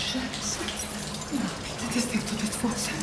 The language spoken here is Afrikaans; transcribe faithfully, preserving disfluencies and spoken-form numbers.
Scheiße. Na, bitte, das darf doch nicht wahr sein.